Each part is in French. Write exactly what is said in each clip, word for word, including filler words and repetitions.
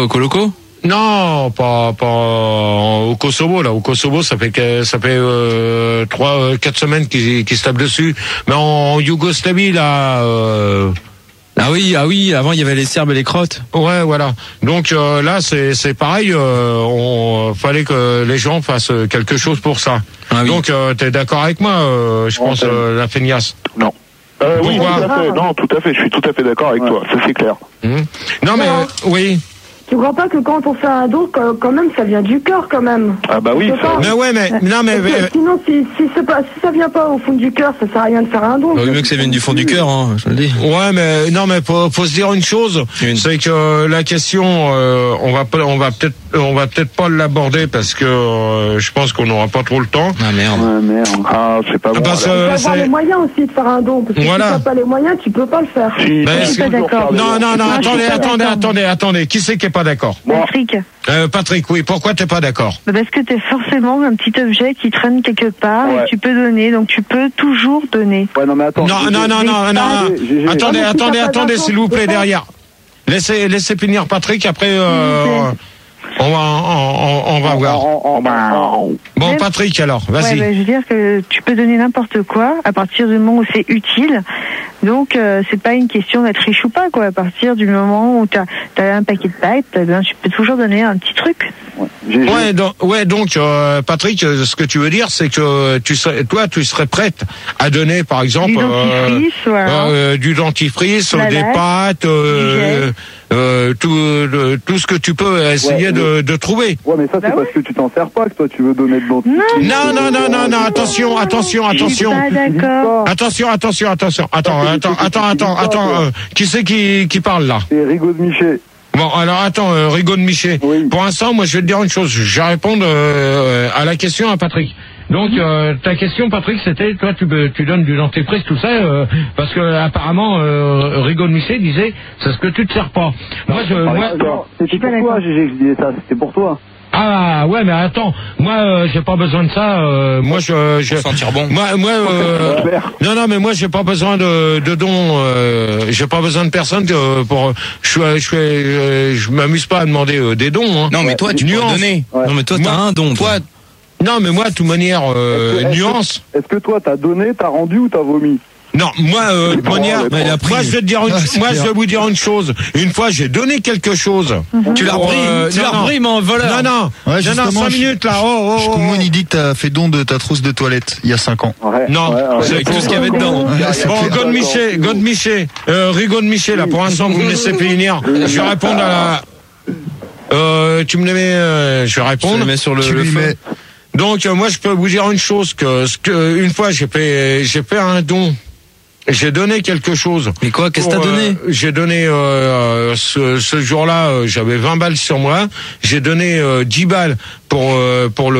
Au Coloco? Non, pas pas au Kosovo là. Au Kosovo, ça fait que ça fait euh, trois, quatre semaines qu'ils qu'ils se tapent dessus. Mais en Yougoslavie là. Euh, Ah oui, ah oui. Avant, il y avait les Serbes et les Croates. Ouais, voilà. Donc euh, là, c'est c'est pareil. Euh, on fallait que les gens fassent quelque chose pour ça. Ah oui. Donc, euh, t'es d'accord avec moi, euh, je pense, euh, la feignasse. Non. Euh, oui, tout Pourquoi? à fait. Non, tout à fait. Je suis tout à fait d'accord avec toi. Ça, c'est clair. Mmh. Non, mais euh, oui. Tu crois pas que quand on fait un don, quand quand même, ça vient du cœur, quand même. Ah bah oui. Tu sais Ça... pas. Mais ouais, mais non, mais, Parce que mais sinon, si si c'est pas si ça vient pas au fond du cœur, ça sert à rien de faire un don. Il vaut mieux que ça vienne du fond du cœur, hein, je le dis. ouais, mais non, mais faut, faut se dire une chose, Une. c'est que la question, euh, on va pas, on va peut-être, on va peut-être pas l'aborder parce que euh, je pense qu'on n'aura pas trop le temps. Ah merde. Ouais, merde. Ah, c'est pas bon. Parce alors. que Tu peux avoir c'est- les moyens aussi de faire un don, parce que Voilà. si t'as pas les moyens, tu peux pas le faire. Si, Ben, tu est-ce peux que- toujours d'accord. faire des Non, dons. non, non, Moi, je attendez, suis pas attendez, d'accord. attendez, attendez. Qui c'est qui est pas d'accord? Moi. Patrick, euh, Patrick, oui. Pourquoi t'es pas d'accord? parce que t'es forcément un petit objet qui traîne quelque part Ouais. et tu peux donner, donc tu peux toujours donner. Ouais, non, mais attends. Non, G G. non, non, non, non. G G. Attendez, Ah, mais si attendez, t'as pas attendez, d'argent, s'il vous tu peux plaît, pas. derrière. Laissez, laissez finir Patrick. Après, euh, on va, on, on, on va voir. En- en- en- Bon, Même- Patrick, alors, Ouais, vas-y. bah, je veux dire que tu peux donner n'importe quoi à partir du moment où c'est utile. Donc euh, c'est pas une question d'être riche ou pas, quoi. À partir du moment où t'as as un paquet de pâtes, eh ben, tu peux toujours donner un petit truc. G G. Ouais, donc, ouais, donc euh, Patrick, euh, ce que tu veux dire, c'est que tu serais, toi, tu serais prête à donner, par exemple, Du dentifrice, voilà. euh, du dentifrice, La des lait, pâtes, euh, euh, tout, euh, tout ce que tu peux essayer Ouais, de, de trouver. Ouais, mais ça, c'est Bah parce que tu t'en sers pas que toi, tu veux donner de dentifrice. Non, non, non, non, non, attention, attention, Je suis attention. pas d'accord. Attention, attention, attention. Attends, attends, attends, attends, attends. euh, qui c'est qui, qui parle là? C'est Rigaud de Miché. Bon, alors attends, euh, Rigaud de Miché. Oui. Pour l'instant, moi, je vais te dire une chose. Je vais répondre euh, à la question à Patrick. Donc, euh, ta question, Patrick, c'était, toi, tu, tu donnes du dentifrice, tout ça, euh, parce que apparemment, euh, Rigaud de Miché disait, c'est ce que tu te sers pas. Moi, je, moi, C'était pour toi, G G, que je disais ça. C'était pour toi. ah ouais, mais attends, moi, euh, j'ai pas besoin de ça. Euh, moi, je, je, Pour sentir bon. moi, moi, euh, non, non, mais moi, j'ai pas besoin de, de dons. Euh, j'ai pas besoin de personne que, pour. Je suis, je suis, euh, je m'amuse pas à demander euh, des dons. Hein. Non, mais toi, tu peux Nuance. donner. Ouais. Non, mais toi, t'as Moi- un don. Toi, Non, mais moi, de toute manière, euh, Est-ce que- est-ce que- nuance. Est-ce que toi, t'as donné, t'as rendu ou t'as vomi? Non, moi, euh, de toute manière, mais il a moi, je vais te dire une, Ah, c'est moi, clair. je vais vous dire une chose. Une fois, j'ai donné quelque chose. tu l'as Pour, repris. euh, Tu non, l'as non. repris, mais en voleur. Non, non, Ouais, non, justement, non, cinq je- minutes là. Oh, oh, oh, Shkumoun, oh. il dit que t'as fait don de ta trousse de toilette il y a cinq ans. Ouais. Non, ouais, ouais. c'est Avec tout ce qu'il y avait dedans. Bon, God Miché, God Miché, euh, Rigaud de Miché, là, pour l'instant, vous me laissez finir. Je vais répondre à la... Euh, tu me les mets, euh, je vais Je répondre. le mets sur le, Tu le lui feu. mets. Donc, euh, moi, je peux vous dire une chose, que, ce que une fois, j'ai fait, j'ai fait un don. J'ai donné quelque chose. Mais quoi, qu'est-ce que Pour, t'as donné? euh, J'ai donné, euh, euh, ce, ce jour-là, euh, j'avais vingt balles sur moi. J'ai donné euh, dix balles pour euh, pour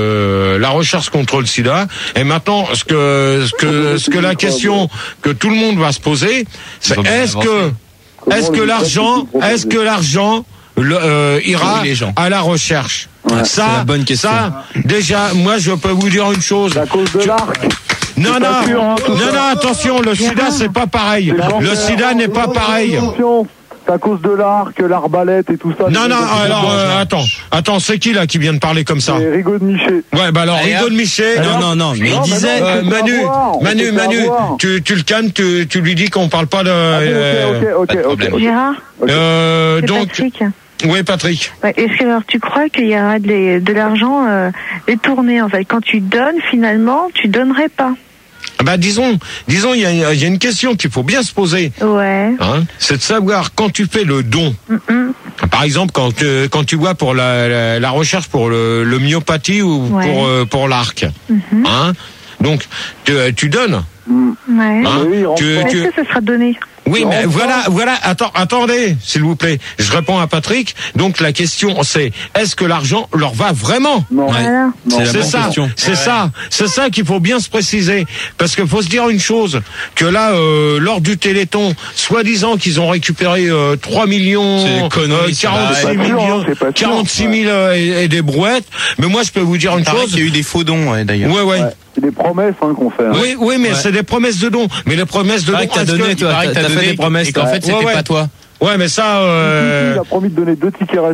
le la recherche contre le sida. Et maintenant, ce que ce que ce que la question que tout le monde va se poser, c'est Ils ont bien est-ce avancé. que est-ce que l'argent est-ce que l'argent le, euh, ira Oui, les gens. à la recherche? c'est Ça, la bonne question. ça, déjà, moi, je peux vous dire une chose. C'est à cause de l'arc. Non, C'est non, pas sûr, hein, tout non, ça. non, attention, le sida, c'est pas pareil. Le sida n'est pas pareil. Attention, c'est à cause de l'arc, l'arbalète et tout ça. Non, non, alors, euh, attends, attends, c'est qui là qui vient de parler comme ça? C'est Rigaud de Miché. Ouais, bah alors, Allez, Rigaud hop. de Miché. Non, non, non, mais il Non, mais disait. non, Euh, on peut Manu, savoir, on Manu, peut Manu, savoir. tu, tu le calmes, tu, tu lui dis qu'on parle pas de. Ah bon, euh, ok, ok, pas de ok, ok, problème. ok. Gérard, euh, c'est donc, Patrick. oui, Patrick. Ouais, est-ce que alors tu crois qu'il y aura de, les- de l'argent euh, détourné en fait? Quand tu donnes, finalement, tu donnerais pas. Bah, disons, disons, il y a, il y a une question qu'il faut bien se poser. Ouais. Hein, c'est de savoir quand tu fais le don. Mm-mm. Par exemple, quand tu, quand tu vois pour la, la, la recherche pour le, le myopathie ou Ouais. pour euh, pour l'arc, Mhm. hein, donc tu, tu donnes. Ouais. Hein, oui, il rentre tu, pas. Est-ce tu- que ce sera donné? oui, mais rentre voilà, voilà. Attends, attendez, s'il vous plaît. Je réponds à Patrick. Donc la question, c'est est-ce que l'argent leur va vraiment? Non. Voilà. C'est la C'est bonne ça, question. c'est ça, c'est ça qu'il faut bien se préciser, parce qu'il faut se dire une chose, que là, euh, lors du Téléthon, soi-disant qu'ils ont récupéré euh, trois millions, C'est des conneries, euh, c'est quarante-six pas sûr, millions, hein, c'est pas sûr. quarante-six mille euh, et, et des brouettes. Mais moi, je peux vous dire une Il paraît chose. qu'il y a eu des faux dons, ouais, d'ailleurs. Ouais, ouais. Ouais. C'est des promesses hein, qu'on fait. hein. Oui, oui, mais Ouais. c'est des promesses de dons. Mais les promesses de Il paraît dons, que t'as est-ce donné, que- toi. T'as fait des promesses. Et qu'en fait, c'était Ouais, ouais. pas toi. Ouais, mais ça. Si, si, Euh... il a promis de donner deux tickets